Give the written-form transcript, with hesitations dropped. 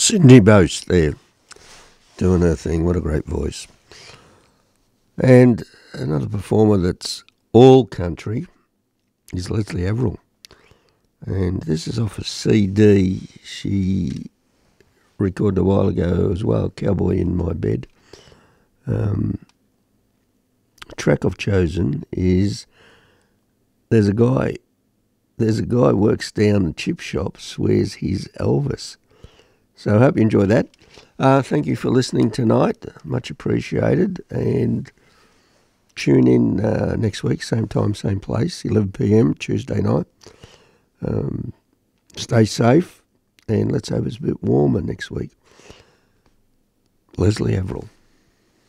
Cindy Boast there, doing her thing. What a great voice. And another performer that's all country is Leslie Averill. And this is off a CD she recorded a while ago as well, Cowboy in My Bed. The track I've chosen is there's a guy works down the chip shop, swears he's Elvis. So I hope you enjoy that. Thank you for listening tonight. Much appreciated. And tune in next week, same time, same place, 11 p.m, Tuesday night. Stay safe, and let's hope it's a bit warmer next week. Leslie Averill.